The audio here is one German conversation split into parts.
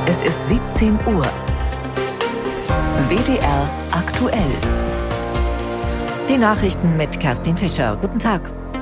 Es ist 17 Uhr. WDR aktuell. Die Nachrichten mit Kerstin Fischer. Guten Tag.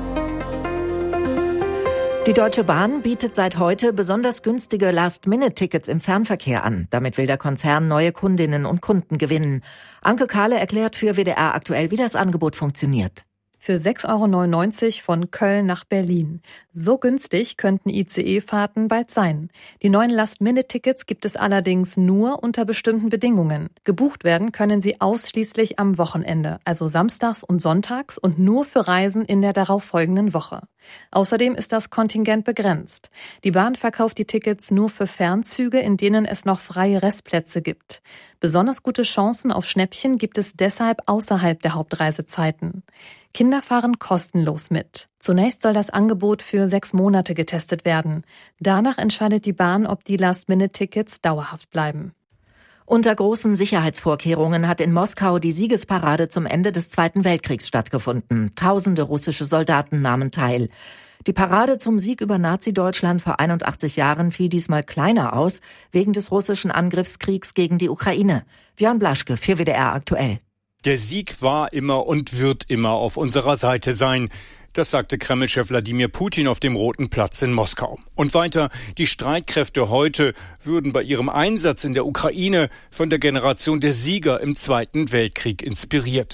Die Deutsche Bahn bietet seit heute besonders günstige Last-Minute-Tickets im Fernverkehr an. Damit will der Konzern neue Kundinnen und Kunden gewinnen. Anke Kahle erklärt für WDR aktuell, wie das Angebot funktioniert. Für 6,99 € von Köln nach Berlin. So günstig könnten ICE-Fahrten bald sein. Die neuen Last-Minute-Tickets gibt es allerdings nur unter bestimmten Bedingungen. Gebucht werden können sie ausschließlich am Wochenende, also samstags und sonntags und nur für Reisen in der darauffolgenden Woche. Außerdem ist das Kontingent begrenzt. Die Bahn verkauft die Tickets nur für Fernzüge, in denen es noch freie Restplätze gibt. Besonders gute Chancen auf Schnäppchen gibt es deshalb außerhalb der Hauptreisezeiten. Kinder fahren kostenlos mit. Zunächst soll das Angebot für 6 Monate getestet werden. Danach entscheidet die Bahn, ob die Last-Minute-Tickets dauerhaft bleiben. Unter großen Sicherheitsvorkehrungen hat in Moskau die Siegesparade zum Ende des Zweiten Weltkriegs stattgefunden. Tausende russische Soldaten nahmen teil. Die Parade zum Sieg über Nazi-Deutschland vor 81 Jahren fiel diesmal kleiner aus, wegen des russischen Angriffskriegs gegen die Ukraine. Björn Blaschke für WDR aktuell. Der Sieg war immer und wird immer auf unserer Seite sein. Das sagte Kreml-Chef Wladimir Putin auf dem Roten Platz in Moskau. Und weiter, die Streitkräfte heute würden bei ihrem Einsatz in der Ukraine von der Generation der Sieger im Zweiten Weltkrieg inspiriert.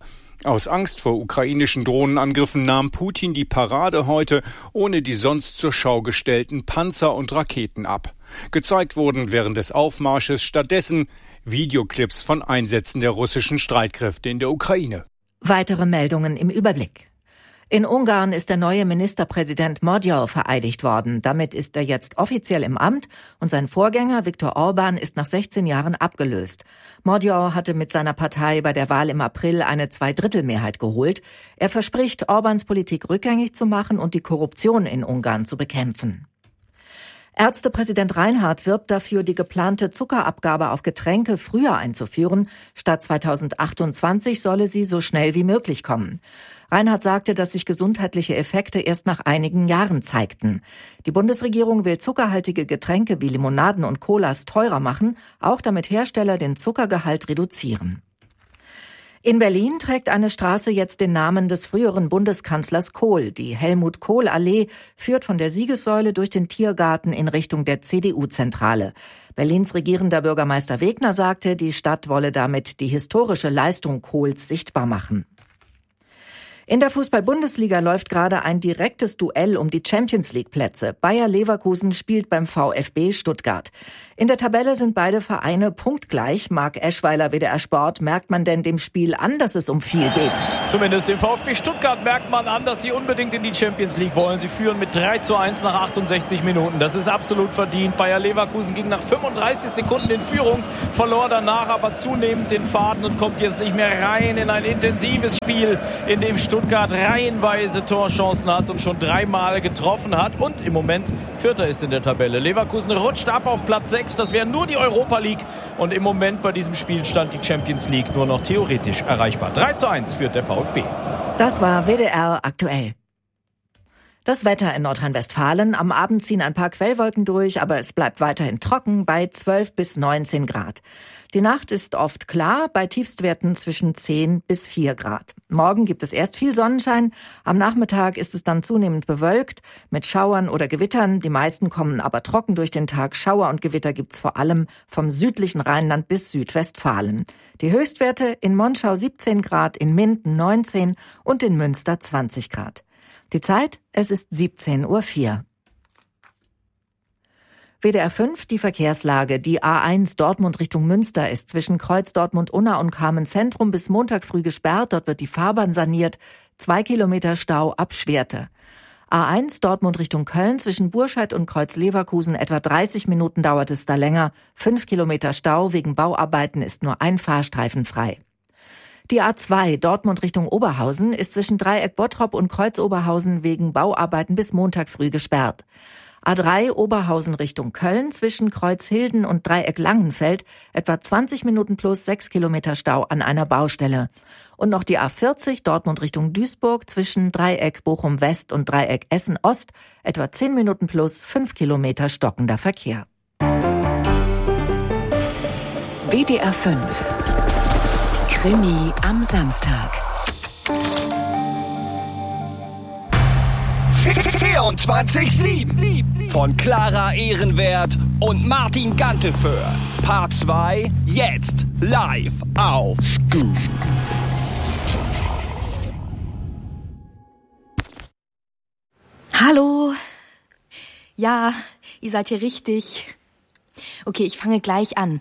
Aus Angst vor ukrainischen Drohnenangriffen nahm Putin die Parade heute ohne die sonst zur Schau gestellten Panzer und Raketen ab. Gezeigt wurden während des Aufmarsches stattdessen Videoclips von Einsätzen der russischen Streitkräfte in der Ukraine. Weitere Meldungen im Überblick. In Ungarn ist der neue Ministerpräsident Magyar vereidigt worden. Damit ist er jetzt offiziell im Amt und sein Vorgänger Viktor Orbán ist nach 16 Jahren abgelöst. Magyar hatte mit seiner Partei bei der Wahl im April eine Zweidrittelmehrheit geholt. Er verspricht, Orbáns Politik rückgängig zu machen und die Korruption in Ungarn zu bekämpfen. Ärztepräsident Reinhardt wirbt dafür, die geplante Zuckerabgabe auf Getränke früher einzuführen. Statt 2028 solle sie so schnell wie möglich kommen. Reinhardt sagte, dass sich gesundheitliche Effekte erst nach einigen Jahren zeigten. Die Bundesregierung will zuckerhaltige Getränke wie Limonaden und Colas teurer machen, auch damit Hersteller den Zuckergehalt reduzieren. In Berlin trägt eine Straße jetzt den Namen des früheren Bundeskanzlers Kohl. Die Helmut-Kohl-Allee führt von der Siegessäule durch den Tiergarten in Richtung der CDU-Zentrale. Berlins regierender Bürgermeister Wegner sagte, die Stadt wolle damit die historische Leistung Kohls sichtbar machen. In der Fußball-Bundesliga läuft gerade ein direktes Duell um die Champions-League-Plätze. Bayer Leverkusen spielt beim VfB Stuttgart. In der Tabelle sind beide Vereine punktgleich. Marc Eschweiler, WDR Sport, merkt man denn dem Spiel an, dass es um viel geht? Zumindest dem VfB Stuttgart merkt man an, dass sie unbedingt in die Champions League wollen. Sie führen mit 3:1 nach 68 Minuten. Das ist absolut verdient. Bayer Leverkusen ging nach 35 Sekunden in Führung, verlor danach aber zunehmend den Faden und kommt jetzt nicht mehr rein in ein intensives Spiel, in dem Stuttgart reihenweise Torchancen hat und schon 3-mal getroffen hat und im Moment Vierter ist in der Tabelle. Leverkusen rutscht ab auf Platz 6. Das wäre nur die Europa League und im Moment bei diesem Spielstand die Champions League nur noch theoretisch erreichbar. 3:1 führt der VfB. Das war WDR aktuell. Das Wetter in Nordrhein-Westfalen. Am Abend ziehen ein paar Quellwolken durch, aber es bleibt weiterhin trocken bei 12 bis 19 Grad. Die Nacht ist oft klar, bei Tiefstwerten zwischen 10 bis 4 Grad. Morgen gibt es erst viel Sonnenschein, am Nachmittag ist es dann zunehmend bewölkt mit Schauern oder Gewittern. Die meisten kommen aber trocken durch den Tag. Schauer und Gewitter gibt's vor allem vom südlichen Rheinland bis Südwestfalen. Die Höchstwerte in Monschau 17 Grad, in Minden 19 und in Münster 20 Grad. Die Zeit, es ist 17:04 Uhr. WDR 5, die Verkehrslage. Die A1 Dortmund Richtung Münster ist zwischen Kreuz Dortmund-Unna und Kamenz-Zentrum bis Montag früh gesperrt. Dort wird die Fahrbahn saniert. 2 Kilometer Stau ab Schwerte. A1 Dortmund Richtung Köln zwischen Burscheid und Kreuz-Leverkusen etwa 30 Minuten dauert es da länger. 5 Kilometer Stau wegen Bauarbeiten ist nur ein Fahrstreifen frei. Die A2 Dortmund Richtung Oberhausen ist zwischen Dreieck Bottrop und Kreuz Oberhausen wegen Bauarbeiten bis Montag früh gesperrt. A3 Oberhausen Richtung Köln zwischen Kreuzhilden und Dreieck Langenfeld etwa 20 Minuten plus 6 Kilometer Stau an einer Baustelle. Und noch die A40 Dortmund Richtung Duisburg zwischen Dreieck Bochum West und Dreieck Essen Ost etwa 10 Minuten plus 5 Kilometer stockender Verkehr. WDR 5. Krimi am Samstag. 24/7 von Clara Ehrenwert und Martin Ganteföhr. Part 2 jetzt live auf Scoop. Hallo. Ja, ihr seid hier richtig. Okay, ich fange gleich an.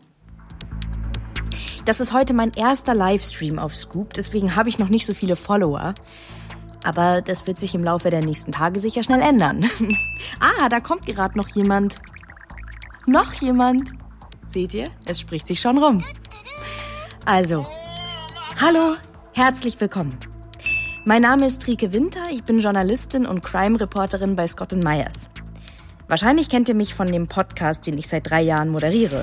Das ist heute mein erster Livestream auf Scoop, deswegen habe ich noch nicht so viele Follower. Aber das wird sich im Laufe der nächsten Tage sicher schnell ändern. Da kommt gerade noch jemand. Noch jemand. Seht ihr? Es spricht sich schon rum. Also, hallo, herzlich willkommen. Mein Name ist Rike Winter, ich bin Journalistin und Crime-Reporterin bei Scott & Myers. Wahrscheinlich kennt ihr mich von dem Podcast, den ich seit 3 Jahren moderiere.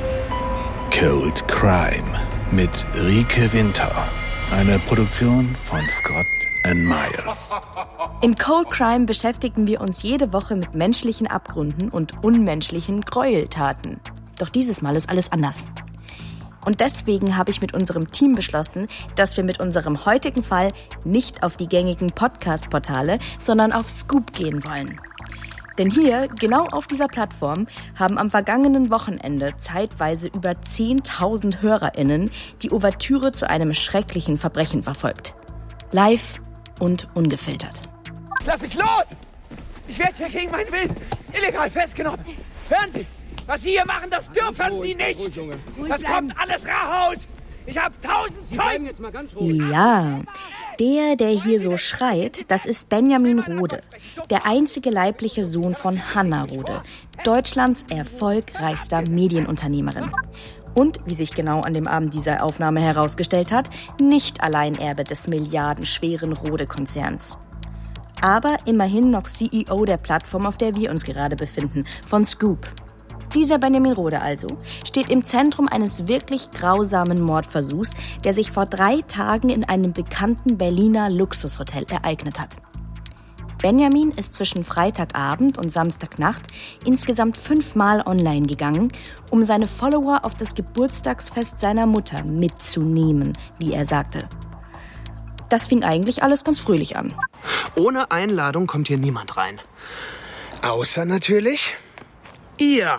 Cold Crime mit Rike Winter. Eine Produktion von Scott & Myers. In Cold Crime beschäftigen wir uns jede Woche mit menschlichen Abgründen und unmenschlichen Gräueltaten. Doch dieses Mal ist alles anders. Und deswegen habe ich mit unserem Team beschlossen, dass wir mit unserem heutigen Fall nicht auf die gängigen Podcast-Portale, sondern auf Scoop gehen wollen. Denn hier, genau auf dieser Plattform, haben am vergangenen Wochenende zeitweise über 10.000 HörerInnen die Ouvertüre zu einem schrecklichen Verbrechen verfolgt. Live und ungefiltert. Lass mich los! Ich werde hier gegen meinen Willen illegal festgenommen. Hören Sie, was Sie hier machen, das dürfen Sie nicht! Das kommt alles raus! Ich habe 1000 Zeugen! Ja, der hier so schreit, das ist Benjamin Rode, der einzige leibliche Sohn von Hannah Rode, Deutschlands erfolgreichster Medienunternehmerin. Und, wie sich genau an dem Abend dieser Aufnahme herausgestellt hat, nicht Alleinerbe des milliardenschweren Rode-Konzerns. Aber immerhin noch CEO der Plattform, auf der wir uns gerade befinden, von Scoop. Dieser Benjamin Rode also steht im Zentrum eines wirklich grausamen Mordversuchs, der sich vor 3 Tagen in einem bekannten Berliner Luxushotel ereignet hat. Benjamin ist zwischen Freitagabend und Samstagnacht insgesamt 5 Mal online gegangen, um seine Follower auf das Geburtstagsfest seiner Mutter mitzunehmen, wie er sagte. Das fing eigentlich alles ganz fröhlich an. Ohne Einladung kommt hier niemand rein. Außer natürlich ihr.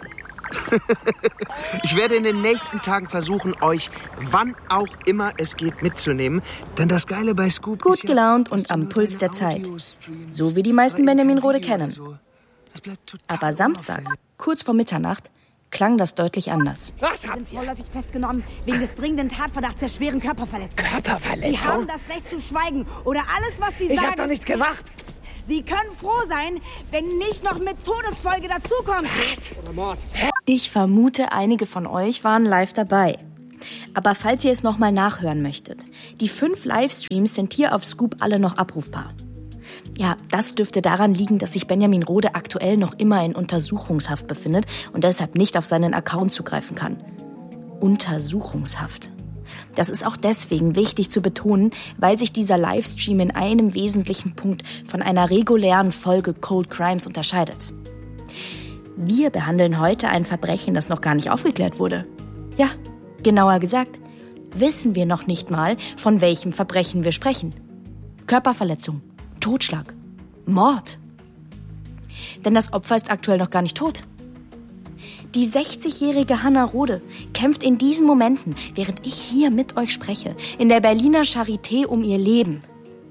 Ich werde in den nächsten Tagen versuchen, euch, wann auch immer es geht, mitzunehmen. Denn das Geile bei Scoop Gut ist ja, gelaunt und am Puls der Zeit. So wie die meisten Benjamin Rode kennen. Aber Samstag, kurz vor Mitternacht, klang das deutlich anders. Was habt Sie sind vorläufig festgenommen wegen des dringenden Tatverdachts der schweren Körperverletzung. Körperverletzung? Sie haben das Recht zu schweigen oder alles, was Sie Ich sagen. habe doch nichts gemacht. Sie können froh sein, wenn nicht noch mit Todesfolge dazukommt. Was? Oder Mord? Ich vermute, einige von euch waren live dabei. Aber falls ihr es nochmal nachhören möchtet, die 5 Livestreams sind hier auf Scoop alle noch abrufbar. Ja, das dürfte daran liegen, dass sich Benjamin Rode aktuell noch immer in Untersuchungshaft befindet und deshalb nicht auf seinen Account zugreifen kann. Untersuchungshaft. Das ist auch deswegen wichtig zu betonen, weil sich dieser Livestream in einem wesentlichen Punkt von einer regulären Folge Cold Crimes unterscheidet. Wir behandeln heute ein Verbrechen, das noch gar nicht aufgeklärt wurde. Ja, genauer gesagt, wissen wir noch nicht mal, von welchem Verbrechen wir sprechen. Körperverletzung, Totschlag, Mord. Denn das Opfer ist aktuell noch gar nicht tot. Die 60-jährige Hannah Rode kämpft in diesen Momenten, während ich hier mit euch spreche, in der Berliner Charité um ihr Leben.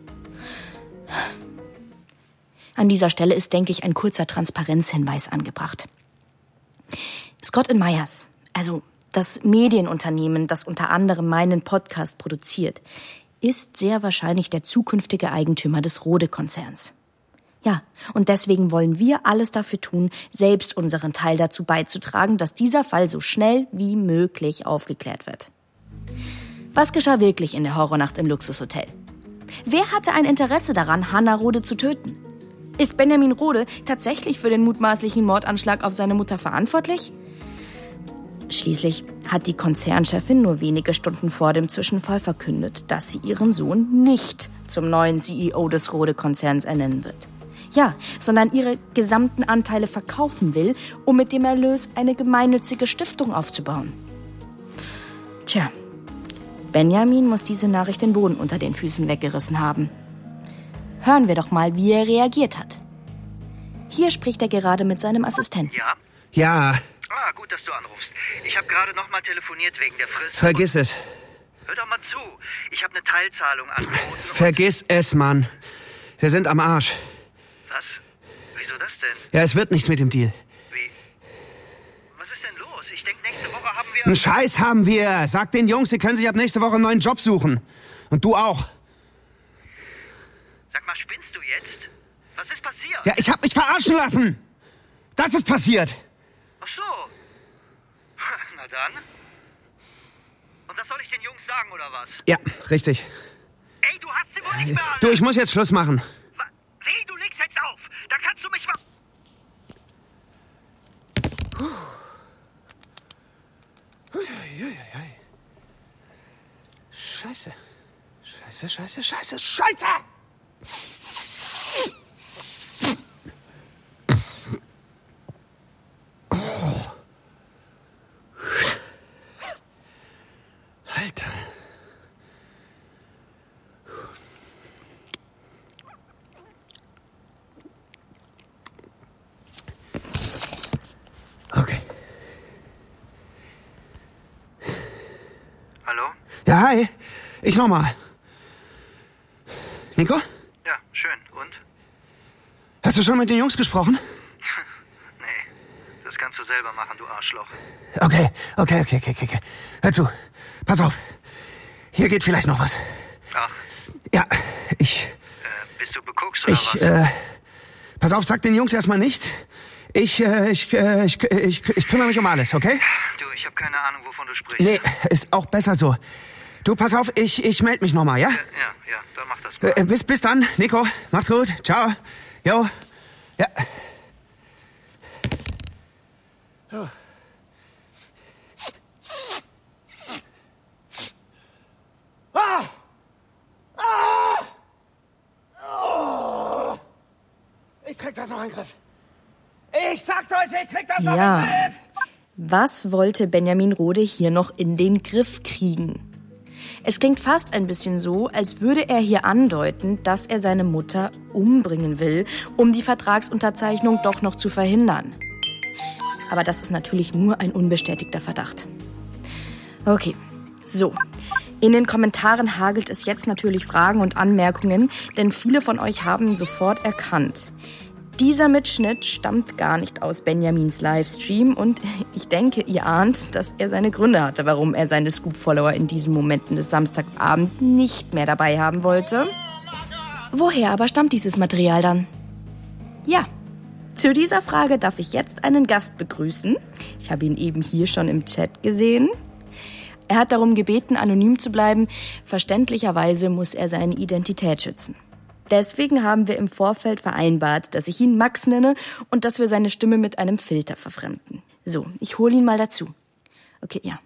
An dieser Stelle ist, denke ich, ein kurzer Transparenzhinweis angebracht. Scott & Myers, also das Medienunternehmen, das unter anderem meinen Podcast produziert, ist sehr wahrscheinlich der zukünftige Eigentümer des Rode-Konzerns. Ja, und deswegen wollen wir alles dafür tun, selbst unseren Teil dazu beizutragen, dass dieser Fall so schnell wie möglich aufgeklärt wird. Was geschah wirklich in der Horrornacht im Luxushotel? Wer hatte ein Interesse daran, Hannah Rode zu töten? Ist Benjamin Rode tatsächlich für den mutmaßlichen Mordanschlag auf seine Mutter verantwortlich? Schließlich hat die Konzernchefin nur wenige Stunden vor dem Zwischenfall verkündet, dass sie ihren Sohn nicht zum neuen CEO des Rode-Konzerns ernennen wird. Ja, sondern ihre gesamten Anteile verkaufen will, um mit dem Erlös eine gemeinnützige Stiftung aufzubauen. Tja, Benjamin muss diese Nachricht den Boden unter den Füßen weggerissen haben. Hören wir doch mal, wie er reagiert hat. Hier spricht er gerade mit seinem Assistenten. Ja? Ja. Ah, gut, dass du anrufst. Ich habe gerade noch mal telefoniert wegen der Frist. Vergiss es. Hör doch mal zu. Ich habe eine Teilzahlung angeboten. Vergiss es, Mann. Wir sind am Arsch. Was? Wieso das denn? Ja, es wird nichts mit dem Deal. Wie? Was ist denn los? Ich denke, nächste Woche haben wir... Einen Scheiß haben wir. Sag den Jungs, sie können sich ab nächste Woche einen neuen Job suchen. Und du auch. Sag mal, spinnst du jetzt? Was ist passiert? Ja, ich hab mich verarschen lassen. Das ist passiert. Ach so. Na dann. Und das soll ich den Jungs sagen, oder was? Ja, richtig. Ey, du hast sie wohl nicht mehr alle. Du, ich muss jetzt Schluss machen. Wie, du legst jetzt auf? Dann kannst du mich... Scheiße. Scheiße, scheiße, scheiße, scheiße! Alter. Okay. Hallo? Ja, hi. Ich nochmal. Nico? Ja, schön. Und? Hast du schon mit den Jungs gesprochen? Nee, das kannst du selber machen, du Arschloch. Okay. Hör zu. Pass auf. Hier geht vielleicht noch was. Ach. Ja, ich... bist du bekokst oder was? Pass auf, sag den Jungs erstmal nichts. Ich kümmere mich um alles, okay? Du, ich habe keine Ahnung, wovon du sprichst. Nee, ist auch besser so. Du, pass auf, ich melde mich nochmal, ja? Ja, dann mach das mal. Bis dann, Nico. Mach's gut. Ciao. Jo. Ja. Oh. Ah! Ah! Oh! Ich krieg das noch in den Griff. Ich sag's euch, ich krieg das noch in den Griff. Was wollte Benjamin Rode hier noch in den Griff kriegen? Es klingt fast ein bisschen so, als würde er hier andeuten, dass er seine Mutter umbringen will, um die Vertragsunterzeichnung doch noch zu verhindern. Aber das ist natürlich nur ein unbestätigter Verdacht. Okay, so. In den Kommentaren hagelt es jetzt natürlich Fragen und Anmerkungen, denn viele von euch haben sofort erkannt: dieser Mitschnitt stammt gar nicht aus Benjamins Livestream und ich denke, ihr ahnt, dass er seine Gründe hatte, warum er seine Scoop-Follower in diesen Momenten des Samstagabend nicht mehr dabei haben wollte. Woher aber stammt dieses Material dann? Ja, zu dieser Frage darf ich jetzt einen Gast begrüßen. Ich habe ihn eben hier schon im Chat gesehen. Er hat darum gebeten, anonym zu bleiben. Verständlicherweise muss er seine Identität schützen. Deswegen haben wir im Vorfeld vereinbart, dass ich ihn Max nenne und dass wir seine Stimme mit einem Filter verfremden. So, ich hole ihn mal dazu. Okay, ja.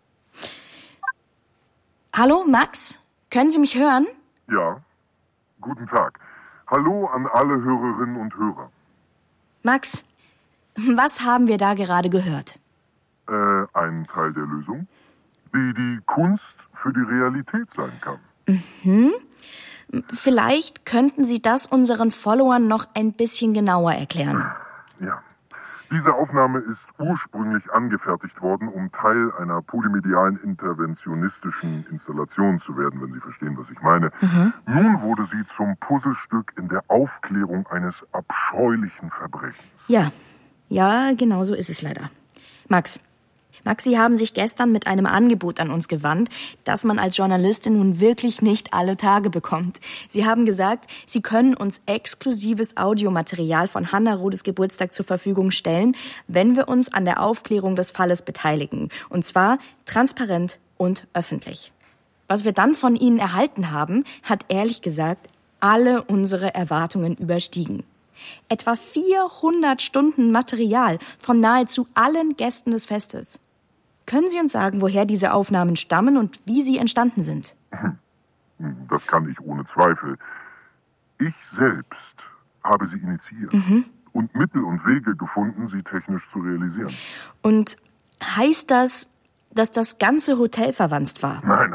Hallo, Max? Können Sie mich hören? Ja, guten Tag. Hallo an alle Hörerinnen und Hörer. Max, was haben wir da gerade gehört? Ein Teil der Lösung, wie die Kunst für die Realität sein kann. Mhm. Vielleicht könnten Sie das unseren Followern noch ein bisschen genauer erklären. Ja. Diese Aufnahme ist ursprünglich angefertigt worden, um Teil einer polymedialen interventionistischen Installation zu werden, wenn Sie verstehen, was ich meine. Mhm. Nun wurde sie zum Puzzlestück in der Aufklärung eines abscheulichen Verbrechens. Ja, genau so ist es leider. Max, Sie haben sich gestern mit einem Angebot an uns gewandt, das man als Journalistin nun wirklich nicht alle Tage bekommt. Sie haben gesagt, Sie können uns exklusives Audiomaterial von Hannah Rodes Geburtstag zur Verfügung stellen, wenn wir uns an der Aufklärung des Falles beteiligen. Und zwar transparent und öffentlich. Was wir dann von Ihnen erhalten haben, hat ehrlich gesagt alle unsere Erwartungen überstiegen. Etwa 400 Stunden Material von nahezu allen Gästen des Festes. Können Sie uns sagen, woher diese Aufnahmen stammen und wie sie entstanden sind? Das kann ich ohne Zweifel. Ich selbst habe sie initiiert und Mittel und Wege gefunden, sie technisch zu realisieren. Und heißt das, dass das ganze Hotel verwanzt war. Nein.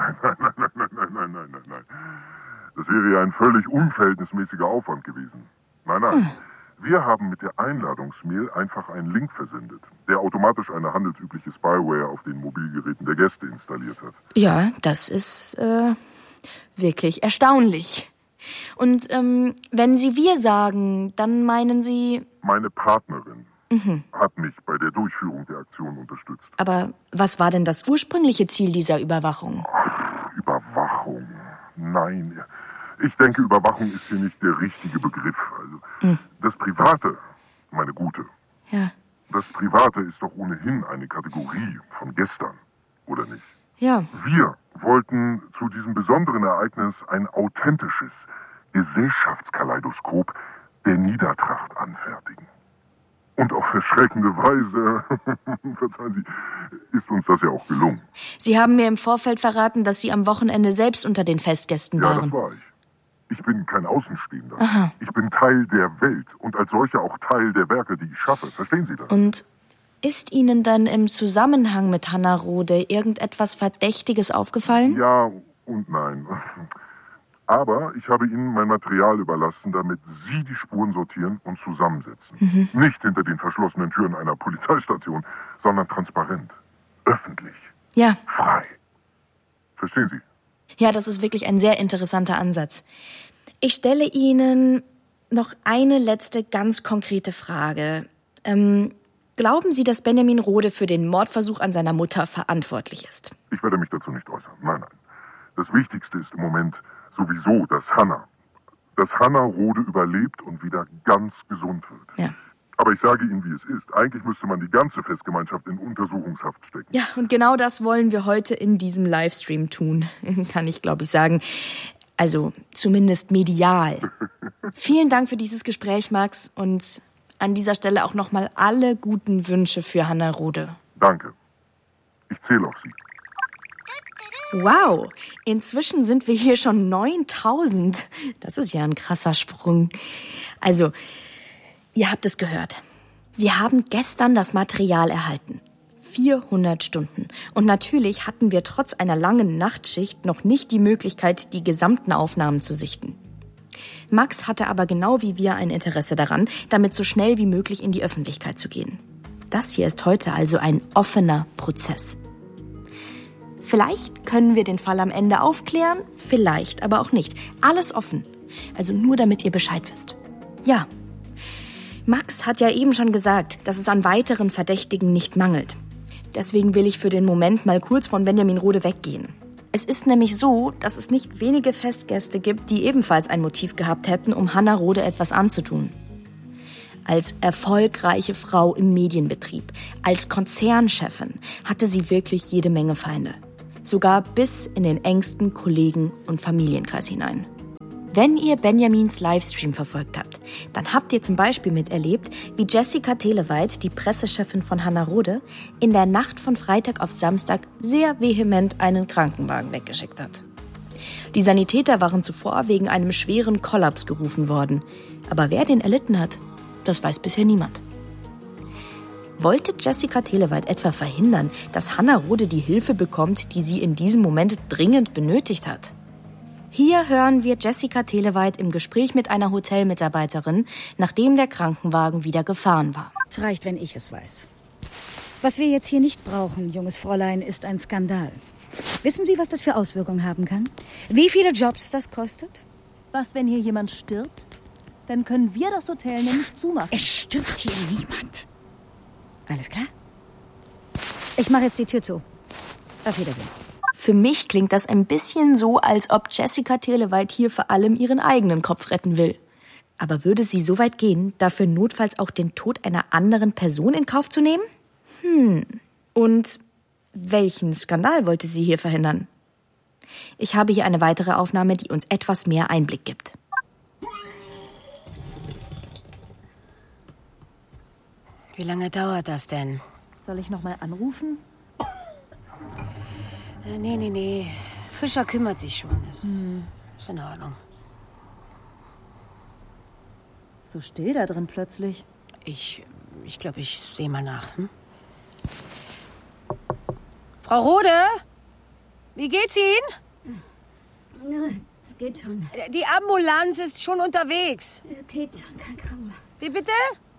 Das wäre ja ein völlig unverhältnismäßiger Aufwand gewesen. Nein. Wir haben mit der Einladungsmail einfach einen Link versendet, der automatisch eine handelsübliche Spyware auf den Mobilgeräten der Gäste installiert hat. Ja, das ist wirklich erstaunlich. Und wenn Sie wir sagen, dann meinen Sie... Meine Partnerin hat mich bei der Durchführung der Aktion unterstützt. Aber was war denn das ursprüngliche Ziel dieser Überwachung? Überwachung? Nein. Ich denke, Überwachung ist hier nicht der richtige Begriff. Also, das Private, meine Gute. Ja. Das Private ist doch ohnehin eine Kategorie von gestern, oder nicht? Ja. Wir wollten zu diesem besonderen Ereignis ein authentisches Gesellschaftskaleidoskop der Niedertracht anfertigen. Und auf erschreckende Weise, verzeihen Sie, ist uns das ja auch gelungen. Sie haben mir im Vorfeld verraten, dass Sie am Wochenende selbst unter den Festgästen waren. Ja, das war ich. Ich bin kein Außenstehender. Aha. Ich bin Teil der Welt und als solcher auch Teil der Werke, die ich schaffe. Verstehen Sie das? Und ist Ihnen dann im Zusammenhang mit Hannah Rode irgendetwas Verdächtiges aufgefallen? Ja und nein. Aber ich habe Ihnen mein Material überlassen, damit Sie die Spuren sortieren und zusammensetzen. Nicht hinter den verschlossenen Türen einer Polizeistation, sondern transparent, öffentlich, Ja. frei. Verstehen Sie? Ja, das ist wirklich ein sehr interessanter Ansatz. Ich stelle Ihnen noch eine letzte ganz konkrete Frage. Glauben Sie, dass Benjamin Rode für den Mordversuch an seiner Mutter verantwortlich ist? Ich werde mich dazu nicht äußern. Nein. Das Wichtigste ist im Moment sowieso, dass Hannah Rode überlebt und wieder ganz gesund wird. Ja. Aber ich sage Ihnen, wie es ist. Eigentlich müsste man die ganze Festgemeinschaft in Untersuchungshaft stecken. Ja, und genau das wollen wir heute in diesem Livestream tun, kann ich, glaube ich, sagen. Also zumindest medial. Vielen Dank für dieses Gespräch, Max. Und an dieser Stelle auch nochmal alle guten Wünsche für Hannah Rode. Danke. Ich zähle auf Sie. Wow, inzwischen sind wir hier schon 9000. Das ist ja ein krasser Sprung. Also, ihr habt es gehört. Wir haben gestern das Material erhalten. 400 Stunden. Und natürlich hatten wir trotz einer langen Nachtschicht noch nicht die Möglichkeit, die gesamten Aufnahmen zu sichten. Max hatte aber genau wie wir ein Interesse daran, damit so schnell wie möglich in die Öffentlichkeit zu gehen. Das hier ist heute also ein offener Prozess. Vielleicht können wir den Fall am Ende aufklären, vielleicht aber auch nicht. Alles offen. Also nur damit ihr Bescheid wisst. Ja. Max hat ja eben schon gesagt, dass es an weiteren Verdächtigen nicht mangelt. Deswegen will ich für den Moment mal kurz von Benjamin Rode weggehen. Es ist nämlich so, dass es nicht wenige Festgäste gibt, die ebenfalls ein Motiv gehabt hätten, um Hannah Rode etwas anzutun. Als erfolgreiche Frau im Medienbetrieb, als Konzernchefin hatte sie wirklich jede Menge Feinde. Sogar bis in den engsten Kollegen- und Familienkreis hinein. Wenn ihr Benjamins Livestream verfolgt habt, dann habt ihr zum Beispiel miterlebt, wie Jessica Teleweit, die Pressechefin von Hannah Rode, in der Nacht von Freitag auf Samstag sehr vehement einen Krankenwagen weggeschickt hat. Die Sanitäter waren zuvor wegen einem schweren Kollaps gerufen worden. Aber wer den erlitten hat, das weiß bisher niemand. Wollte Jessica Teleweit etwa verhindern, dass Hannah Rode die Hilfe bekommt, die sie in diesem Moment dringend benötigt hat? Hier hören wir Jessica Teleweit im Gespräch mit einer Hotelmitarbeiterin, nachdem der Krankenwagen wieder gefahren war. Es reicht, wenn ich es weiß. Was wir jetzt hier nicht brauchen, junges Fräulein, ist ein Skandal. Wissen Sie, was das für Auswirkungen haben kann? Wie viele Jobs das kostet? Was, wenn hier jemand stirbt? Dann können wir das Hotel nämlich zumachen. Es stirbt hier niemand. Alles klar? Ich mache jetzt die Tür zu. Auf Wiedersehen. Für mich klingt das ein bisschen so, als ob Jessica Teleweit hier vor allem ihren eigenen Kopf retten will. Aber würde sie so weit gehen, dafür notfalls auch den Tod einer anderen Person in Kauf zu nehmen? Und welchen Skandal wollte sie hier verhindern? Ich habe hier eine weitere Aufnahme, die uns etwas mehr Einblick gibt. Wie lange dauert das denn? Soll ich noch mal anrufen? Nee. Fischer kümmert sich schon. Ist in Ordnung. So still da drin plötzlich. Ich glaube, ich sehe mal nach. Frau Rode? Wie geht's Ihnen? Es geht schon. Die Ambulanz ist schon unterwegs. Es geht schon, kein Krankenwagen. Wie bitte?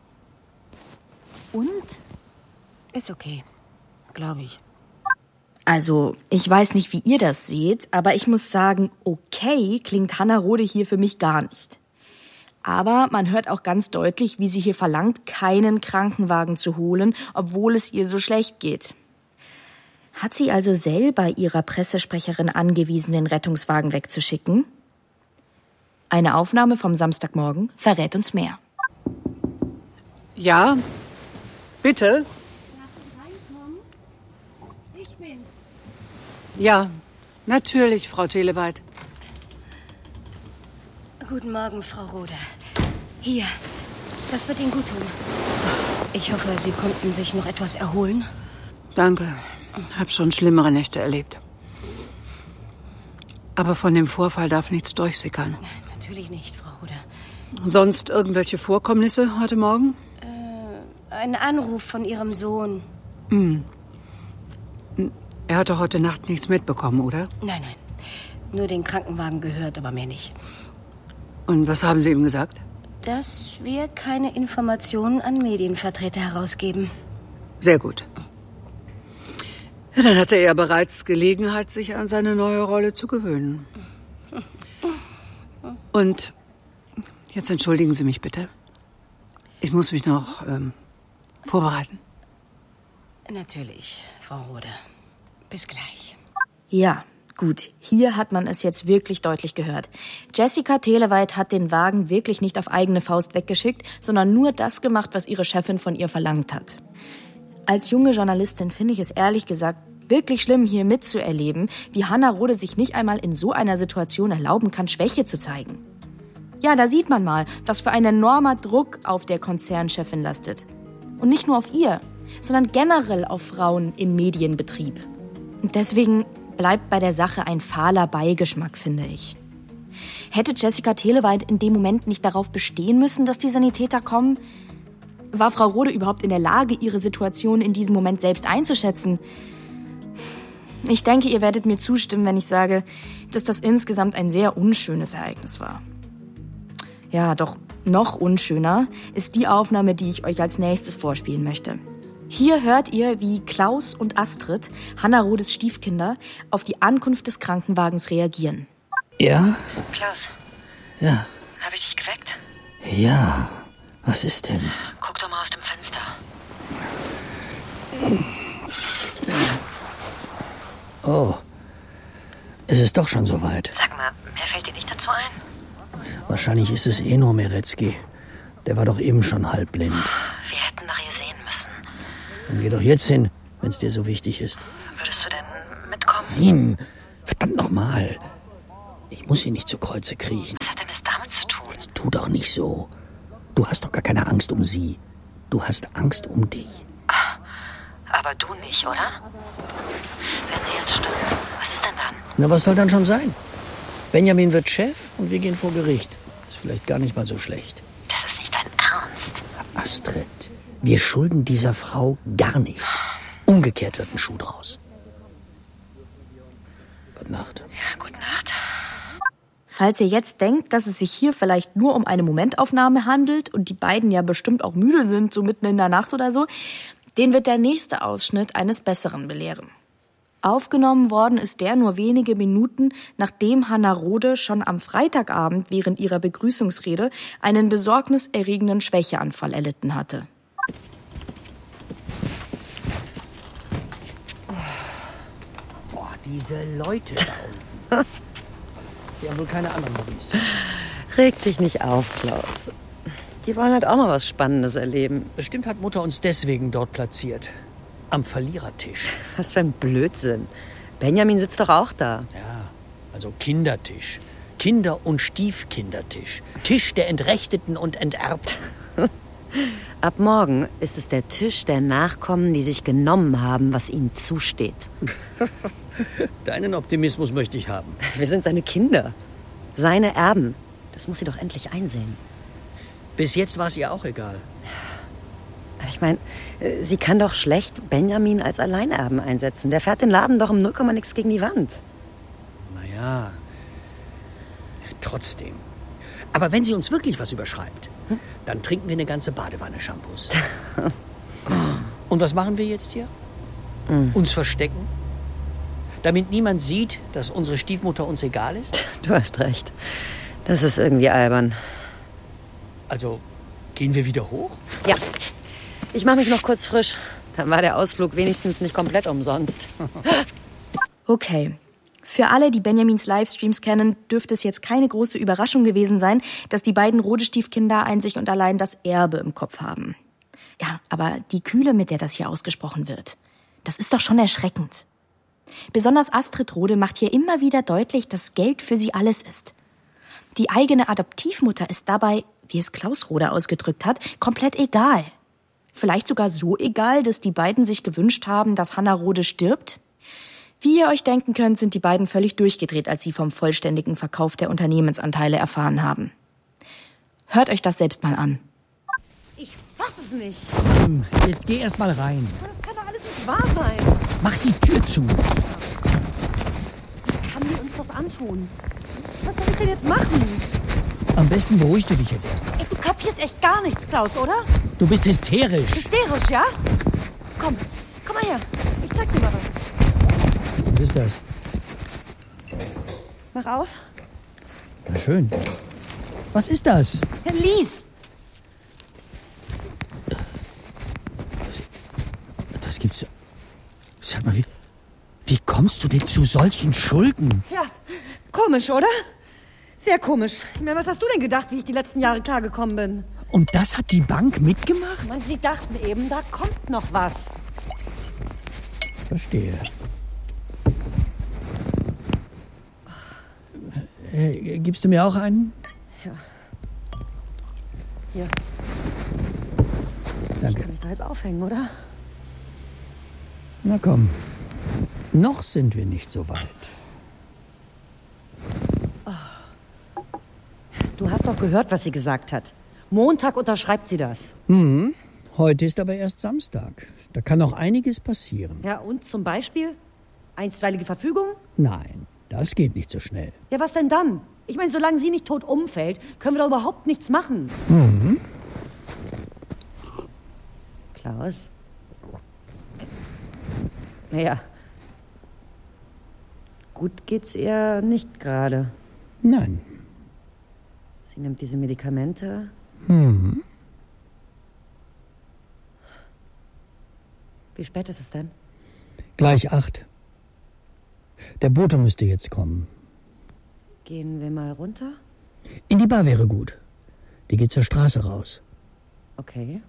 Und? Ist okay. Glaube ich. Also, ich weiß nicht, wie ihr das seht, aber ich muss sagen, okay klingt Hannah Rode hier für mich gar nicht. Aber man hört auch ganz deutlich, wie sie hier verlangt, keinen Krankenwagen zu holen, obwohl es ihr so schlecht geht. Hat sie also selber ihrer Pressesprecherin angewiesen, den Rettungswagen wegzuschicken? Eine Aufnahme vom Samstagmorgen verrät uns mehr. Ja, bitte? Ich bin's. Ja, natürlich, Frau Teleweit. Guten Morgen, Frau Rode. Hier, das wird Ihnen gut tun. Ich hoffe, Sie konnten sich noch etwas erholen. Danke. Hab schon schlimmere Nächte erlebt. Aber von dem Vorfall darf nichts durchsickern. Natürlich nicht, Frau Rode. Sonst irgendwelche Vorkommnisse heute Morgen? Ein Anruf von Ihrem Sohn. Er hat doch heute Nacht nichts mitbekommen, oder? Nein. Nur den Krankenwagen gehört, aber mehr nicht. Und was haben Sie ihm gesagt? Dass wir keine Informationen an Medienvertreter herausgeben. Sehr gut. Ja, dann hatte er bereits Gelegenheit, sich an seine neue Rolle zu gewöhnen. Und jetzt entschuldigen Sie mich bitte. Ich muss mich noch vorbereiten. Natürlich, Frau Rode. Bis gleich. Ja, gut. Hier hat man es jetzt wirklich deutlich gehört. Jessica Teleweit hat den Wagen wirklich nicht auf eigene Faust weggeschickt, sondern nur das gemacht, was ihre Chefin von ihr verlangt hat. Als junge Journalistin finde ich es ehrlich gesagt wirklich schlimm, hier mitzuerleben, wie Hannah Rode sich nicht einmal in so einer Situation erlauben kann, Schwäche zu zeigen. Ja, da sieht man mal, was für ein enormer Druck auf der Konzernchefin lastet. Und nicht nur auf ihr, sondern generell auf Frauen im Medienbetrieb. Und deswegen bleibt bei der Sache ein fahler Beigeschmack, finde ich. Hätte Jessica Teleweit in dem Moment nicht darauf bestehen müssen, dass die Sanitäter kommen? War Frau Rode überhaupt in der Lage, ihre Situation in diesem Moment selbst einzuschätzen? Ich denke, ihr werdet mir zustimmen, wenn ich sage, dass das insgesamt ein sehr unschönes Ereignis war. Ja, doch noch unschöner ist die Aufnahme, die ich euch als nächstes vorspielen möchte. Hier hört ihr, wie Klaus und Astrid, Hannah Rodes Stiefkinder, auf die Ankunft des Krankenwagens reagieren. Ja? Klaus. Ja. Habe ich dich geweckt? Ja. Was ist denn? Guck doch mal aus dem Fenster. Oh. Es ist doch schon soweit. Sag mal, mehr fällt dir nicht dazu ein? Wahrscheinlich ist es nur Meretzky. Der war doch eben schon halbblind. Wir hätten nach ihr sehen müssen. Dann geh doch jetzt hin, wenn es dir so wichtig ist. Würdest du denn mitkommen? Nein. Verdammt nochmal. Ich muss hier nicht zu Kreuze kriechen. Was hat denn das damit zu tun? Jetzt tu doch nicht so. Du hast doch gar keine Angst um sie. Du hast Angst um dich. Ach, aber du nicht, oder? Wenn sie jetzt stimmt, was ist denn dann? Na, was soll dann schon sein? Benjamin wird Chef und wir gehen vor Gericht. Ist vielleicht gar nicht mal so schlecht. Das ist nicht dein Ernst. Astrid, wir schulden dieser Frau gar nichts. Umgekehrt wird ein Schuh draus. Gute Nacht. Ja, gute Nacht. Falls ihr jetzt denkt, dass es sich hier vielleicht nur um eine Momentaufnahme handelt und die beiden ja bestimmt auch müde sind, so mitten in der Nacht oder so, den wird der nächste Ausschnitt eines Besseren belehren. Aufgenommen worden ist der nur wenige Minuten, nachdem Hannah Rode schon am Freitagabend während ihrer Begrüßungsrede einen besorgniserregenden Schwächeanfall erlitten hatte. Boah, diese Leute da unten. Die haben wohl keine anderen Hobbys. Reg dich nicht auf, Klaus. Die wollen halt auch mal was Spannendes erleben. Bestimmt hat Mutter uns deswegen dort platziert. Am Verlierertisch. Was für ein Blödsinn. Benjamin sitzt doch auch da. Ja, also Kindertisch. Kinder- und Stiefkindertisch. Tisch der Entrechteten und Enterbten. Ab morgen ist es der Tisch der Nachkommen, die sich genommen haben, was ihnen zusteht. Deinen Optimismus möchte ich haben. Wir sind seine Kinder. Seine Erben. Das muss sie doch endlich einsehen. Bis jetzt war es ihr auch egal. Aber Ich meine, sie kann doch schlecht Benjamin als Alleinerben einsetzen. Der fährt den Laden doch um 0, nix gegen die Wand. Naja, trotzdem. Aber wenn sie uns wirklich was überschreibt, dann trinken wir eine ganze Badewanne Shampoos. Und was machen wir jetzt hier? Uns verstecken? Damit niemand sieht, dass unsere Stiefmutter uns egal ist? Du hast recht. Das ist irgendwie albern. Also, gehen wir wieder hoch? Ja. Ich mache mich noch kurz frisch. Dann war der Ausflug wenigstens nicht komplett umsonst. Okay. Für alle, die Benjamins Livestreams kennen, dürfte es jetzt keine große Überraschung gewesen sein, dass die beiden Rodestiefkinder einzig und allein das Erbe im Kopf haben. Ja, aber die Kühle, mit der das hier ausgesprochen wird, das ist doch schon erschreckend. Besonders Astrid Rode macht hier immer wieder deutlich, dass Geld für sie alles ist. Die eigene Adoptivmutter ist dabei, wie es Klaus Rode ausgedrückt hat, komplett egal. Vielleicht sogar so egal, dass die beiden sich gewünscht haben, dass Hanna Rode stirbt. Wie ihr euch denken könnt, sind die beiden völlig durchgedreht, als sie vom vollständigen Verkauf der Unternehmensanteile erfahren haben. Hört euch das selbst mal an. Ich fass es nicht. Jetzt geh erst mal rein. Das kann doch alles nicht wahr sein. Mach die Tür zu. Wie kann mir uns das antun? Was soll ich denn jetzt machen? Am besten beruhigst du dich jetzt erst. Ey, du kapierst echt gar nichts, Klaus, oder? Du bist hysterisch. Hysterisch, ja? Komm mal her. Ich zeig dir mal was. Was ist das? Mach auf. Na schön. Was ist das? Ja, lies. Das gibt's. Sag mal, wie kommst du denn zu solchen Schulden? Ja, komisch, oder? Sehr komisch. Ich meine, was hast du denn gedacht, wie ich die letzten Jahre klargekommen bin? Und das hat die Bank mitgemacht? Man, sie dachten eben, da kommt noch was. Verstehe. Gibst du mir auch einen? Ja. Hier. Danke. Ich kann mich da jetzt aufhängen, oder? Na komm. Noch sind wir nicht so weit. Du hast doch gehört, was sie gesagt hat. Montag unterschreibt sie das. Heute ist aber erst Samstag. Da kann noch einiges passieren. Ja, und zum Beispiel? Einstweilige Verfügung? Nein, das geht nicht so schnell. Ja, was denn dann? Ich meine, solange sie nicht tot umfällt, können wir doch überhaupt nichts machen. Klaus? Naja. Gut geht's ihr nicht gerade. Nein. Sie nimmt diese Medikamente. Wie spät ist es denn? Gleich 8. Der Bote müsste jetzt kommen. Gehen wir mal runter? In die Bar wäre gut. Die geht zur Straße raus. Okay.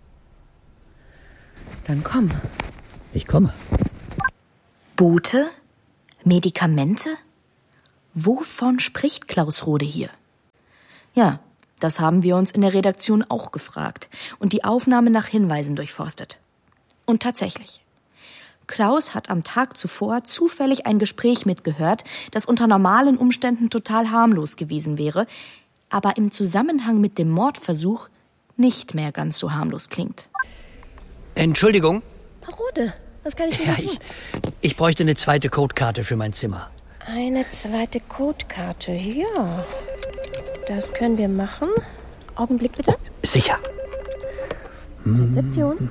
Dann komm. Ich komme. Bote? Medikamente? Wovon spricht Klaus Rode hier? Ja, das haben wir uns in der Redaktion auch gefragt und die Aufnahme nach Hinweisen durchforstet. Und tatsächlich. Klaus hat am Tag zuvor zufällig ein Gespräch mitgehört, das unter normalen Umständen total harmlos gewesen wäre, aber im Zusammenhang mit dem Mordversuch nicht mehr ganz so harmlos klingt. Entschuldigung. Frau Rode, was kann ich für Sie tun? Ich bräuchte eine zweite Codekarte für mein Zimmer. Eine zweite Codekarte, ja. Das können wir machen. Augenblick bitte. Sicher. Rezeption.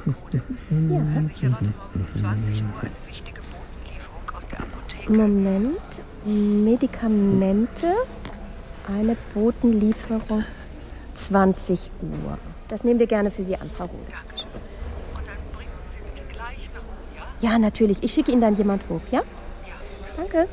Moment. Medikamente. Eine Botenlieferung. 20 Uhr. Das nehmen wir gerne für Sie an, Frau Rode. Ja, natürlich. Ich schicke Ihnen dann jemand hoch, ja? Danke.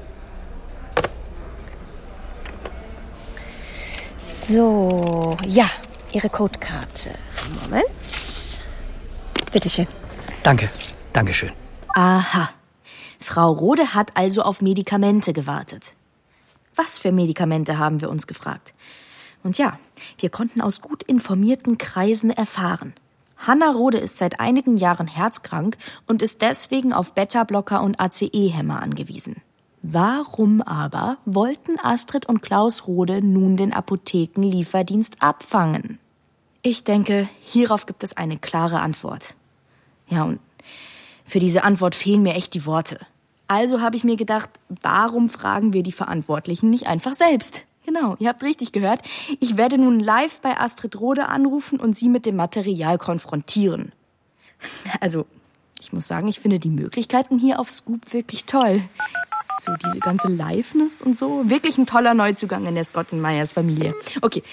So, ja, Ihre Codekarte. Moment. Bitteschön. Danke. Dankeschön. Aha. Frau Rode hat also auf Medikamente gewartet. Was für Medikamente, haben wir uns gefragt. Und ja, wir konnten aus gut informierten Kreisen erfahren. Hanna Rode ist seit einigen Jahren herzkrank und ist deswegen auf Beta-Blocker und ACE-Hämmer angewiesen. Warum aber wollten Astrid und Klaus Rode nun den Apothekenlieferdienst abfangen? Ich denke, hierauf gibt es eine klare Antwort. Ja, und für diese Antwort fehlen mir echt die Worte. Also habe ich mir gedacht, warum fragen wir die Verantwortlichen nicht einfach selbst? Genau, ihr habt richtig gehört. Ich werde nun live bei Astrid Rode anrufen und sie mit dem Material konfrontieren. Also, ich muss sagen, ich finde die Möglichkeiten hier auf Scoop wirklich toll. So diese ganze Liveness und so. Wirklich ein toller Neuzugang in der Scott & Myers Familie. Okay.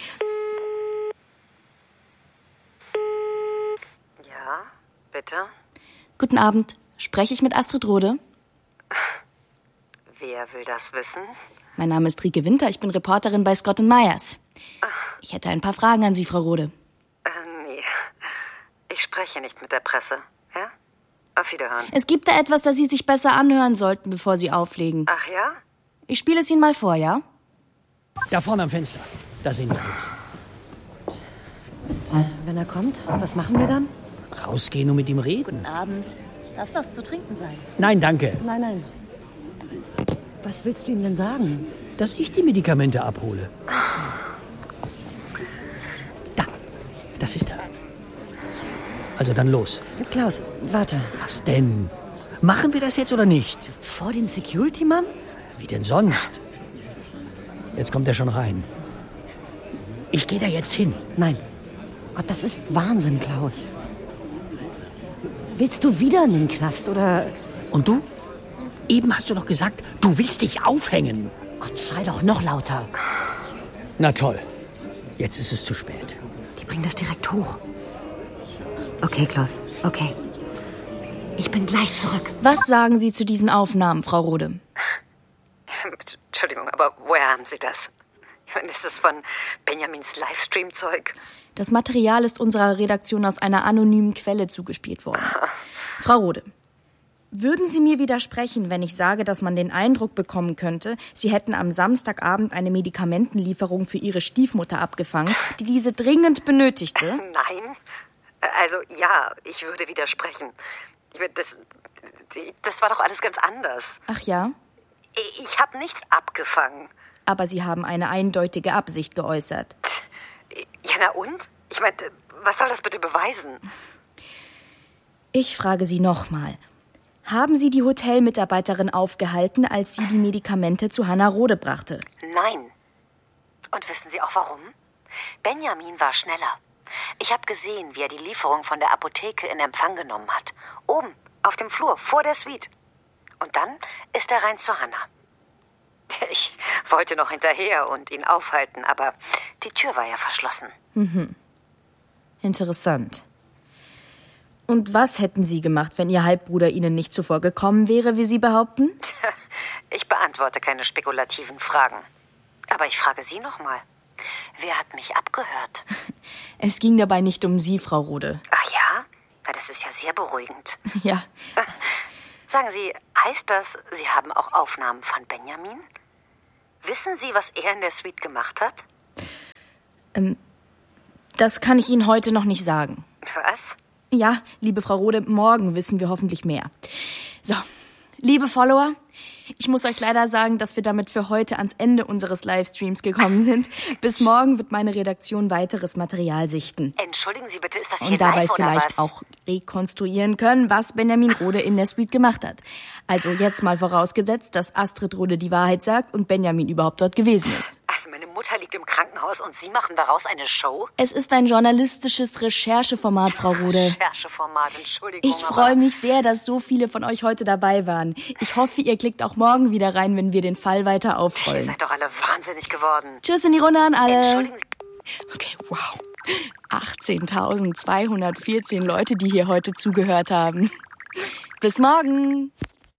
Ja, bitte? Guten Abend. Spreche ich mit Astrid Rode? Wer will das wissen? Mein Name ist Rike Winter. Ich bin Reporterin bei Scott & Myers. Ich hätte ein paar Fragen an Sie, Frau Rode. Nee. Ich spreche nicht mit der Presse. Ja? Auf Wiederhören. Es gibt da etwas, das Sie sich besser anhören sollten, bevor Sie auflegen. Ach ja? Ich spiele es Ihnen mal vor, ja? Da vorne am Fenster. Da sehen wir alles. Wenn er kommt, was machen wir dann? Rausgehen und mit ihm reden. Guten Abend. Darf das zu trinken sein? Nein, danke. Nein. Was willst du ihm denn sagen? Dass ich die Medikamente abhole. Da, das ist er. Also dann los. Klaus, warte. Was denn? Machen wir das jetzt oder nicht? Vor dem Security-Mann? Wie denn sonst? Jetzt kommt er schon rein. Ich gehe da jetzt hin. Nein. Gott, das ist Wahnsinn, Klaus. Willst du wieder in den Knast, oder? Und du? Eben hast du doch gesagt, du willst dich aufhängen. Gott, schrei doch noch lauter. Na toll. Jetzt ist es zu spät. Die bringen das direkt hoch. Okay, Klaus, okay. Ich bin gleich zurück. Was sagen Sie zu diesen Aufnahmen, Frau Rode? Entschuldigung, aber woher haben Sie das? Ich meine, ist das von Benjamins Livestream-Zeug? Das Material ist unserer Redaktion aus einer anonymen Quelle zugespielt worden. Frau Rode, würden Sie mir widersprechen, wenn ich sage, dass man den Eindruck bekommen könnte, Sie hätten am Samstagabend eine Medikamentenlieferung für Ihre Stiefmutter abgefangen, die diese dringend benötigte? Nein. Also ja, ich würde widersprechen. Das war doch alles ganz anders. Ach ja? Ich habe nichts abgefangen. Aber Sie haben eine eindeutige Absicht geäußert. Ja, na und? Ich meine, was soll das bitte beweisen? Ich frage Sie nochmal. Haben Sie die Hotelmitarbeiterin aufgehalten, als sie die Medikamente zu Hannah Rode brachte? Nein. Und wissen Sie auch warum? Benjamin war schneller. Ich habe gesehen, wie er die Lieferung von der Apotheke in Empfang genommen hat. Oben, auf dem Flur, vor der Suite. Und dann ist er rein zu Hannah. Ich wollte noch hinterher und ihn aufhalten, aber die Tür war ja verschlossen. Mhm. Interessant. Und was hätten Sie gemacht, wenn Ihr Halbbruder Ihnen nicht zuvor gekommen wäre, wie Sie behaupten? Ich beantworte keine spekulativen Fragen. Aber ich frage Sie noch mal. Wer hat mich abgehört? Es ging dabei nicht um Sie, Frau Rode. Ach ja? Na, das ist ja sehr beruhigend. Ja. Sagen Sie, heißt das, Sie haben auch Aufnahmen von Benjamin? Wissen Sie, was er in der Suite gemacht hat? Das kann ich Ihnen heute noch nicht sagen. Was? Ja, liebe Frau Rode, morgen wissen wir hoffentlich mehr. So, liebe Follower, ich muss euch leider sagen, dass wir damit für heute ans Ende unseres Livestreams gekommen sind. Bis morgen wird meine Redaktion weiteres Material sichten. Entschuldigen Sie bitte, ist das hier und dabei live oder vielleicht was? auch rekonstruieren können, was Benjamin Rode in der Suite gemacht hat. Also jetzt mal vorausgesetzt, dass Astrid Rode die Wahrheit sagt und Benjamin überhaupt dort gewesen ist. Also meine Mutter liegt im Krankenhaus und Sie machen daraus eine Show? Es ist ein journalistisches Rechercheformat, Frau Rode. Rechercheformat, Entschuldigung. Ich freue mich sehr, dass so viele von euch heute dabei waren. Ich hoffe, ihr klickt auch morgen wieder rein, wenn wir den Fall weiter aufrollen. Ihr seid doch alle wahnsinnig geworden. Tschüss in die Runde an alle. Entschuldigen Sie. Okay, wow. 18.214 Leute, die hier heute zugehört haben. Bis morgen.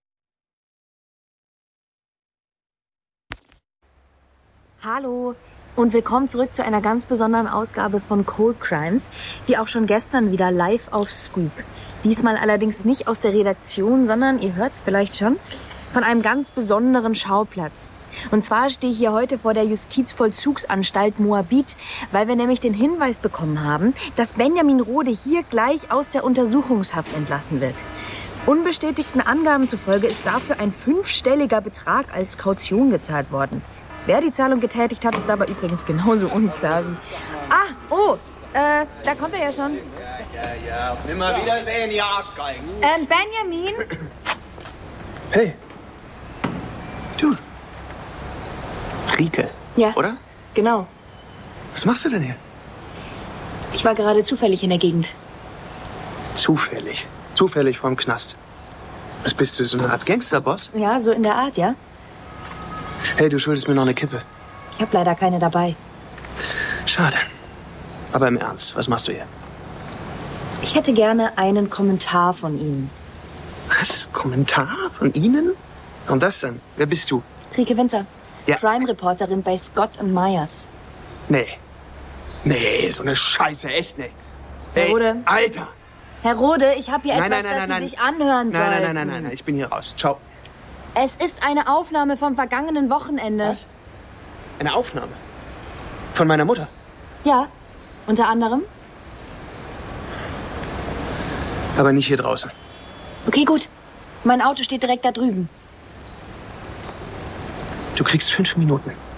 Hallo und willkommen zurück zu einer ganz besonderen Ausgabe von Cold Crimes, wie auch schon gestern wieder live auf Scoop. Diesmal allerdings nicht aus der Redaktion, sondern, ihr hört es vielleicht schon, von einem ganz besonderen Schauplatz. Und zwar stehe ich hier heute vor der Justizvollzugsanstalt Moabit, weil wir nämlich den Hinweis bekommen haben, dass Benjamin Rode hier gleich aus der Untersuchungshaft entlassen wird. Unbestätigten Angaben zufolge ist dafür ein 5-stelliger Betrag als Kaution gezahlt worden. Wer die Zahlung getätigt hat, ist dabei übrigens genauso unklar wie... Da kommt er ja schon. Ja. Nimmer wiedersehen, ihr Arschgeigen. Benjamin? Hey. Du. Rike. Ja. Oder? Genau. Was machst du denn hier? Ich war gerade zufällig in der Gegend. Zufällig? Zufällig vorm Knast. Was bist du, so eine Art Gangsterboss? Ja, so in der Art, ja. Hey, du schuldest mir noch eine Kippe. Ich habe leider keine dabei. Schade. Aber im Ernst, was machst du hier? Ich hätte gerne einen Kommentar von Ihnen. Was? Kommentar von Ihnen? Und das denn? Wer bist du? Rike Winter. Ja. Crime-Reporterin bei Scott & Myers. Nee, so eine Scheiße, echt nee. Herr Rode. Alter! Herr Rode, ich habe hier Nein, etwas, das Sie sich anhören sollen. Nein, ich bin hier raus. Ciao. Es ist eine Aufnahme vom vergangenen Wochenende. Was? Eine Aufnahme? Von meiner Mutter? Ja, unter anderem. Aber nicht hier draußen. Okay, gut. Mein Auto steht direkt da drüben. Du kriegst 5 Minuten.